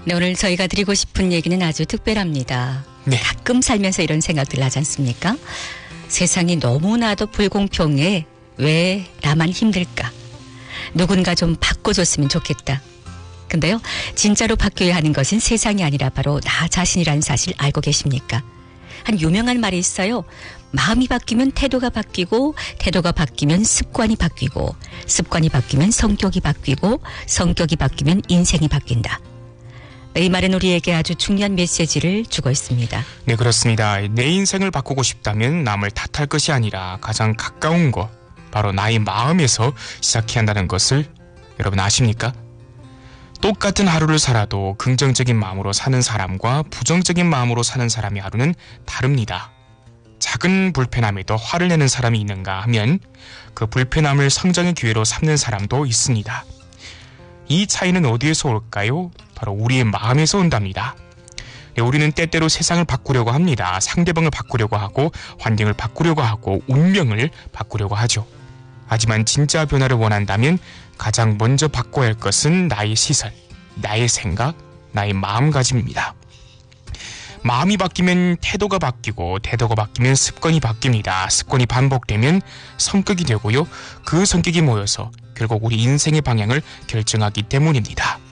네, 오늘 저희가 드리고 싶은 얘기는 아주 특별합니다. 네. 가끔 살면서 이런 생각들 하지 않습니까? 세상이 너무나도 불공평해. 왜 나만 힘들까? 누군가 좀 바꿔줬으면 좋겠다. 근데요, 진짜로 바뀌어야 하는 것은 세상이 아니라 바로 나 자신이라는 사실 알고 계십니까? 한 유명한 말이 있어요. 마음이 바뀌면 태도가 바뀌고, 태도가 바뀌면 습관이 바뀌고, 습관이 바뀌면 성격이 바뀌고, 성격이 바뀌면 인생이 바뀐다. 이 말은 우리에게 아주 중요한 메시지를 주고 있습니다. 네, 그렇습니다. 내 인생을 바꾸고 싶다면 남을 탓할 것이 아니라 가장 가까운 것, 바로 나의 마음에서 시작해야 한다는 것을 여러분 아십니까? 똑같은 하루를 살아도 긍정적인 마음으로 사는 사람과 부정적인 마음으로 사는 사람의 하루는 다릅니다. 작은 불편함에도 화를 내는 사람이 있는가 하면 그 불편함을 성장의 기회로 삼는 사람도 있습니다. 이 차이는 어디에서 올까요? 바로 우리의 마음에서 온답니다. 네, 우리는 때때로 세상을 바꾸려고 합니다. 상대방을 바꾸려고 하고 환경을 바꾸려고 하고 운명을 바꾸려고 하죠. 하지만 진짜 변화를 원한다면 가장 먼저 바꿔야 할 것은 나의 시선, 나의 생각, 나의 마음가짐입니다. 마음이 바뀌면 태도가 바뀌고 태도가 바뀌면 습관이 바뀝니다. 습관이 반복되면 성격이 되고요. 그 성격이 모여서 결국 우리 인생의 방향을 결정하기 때문입니다.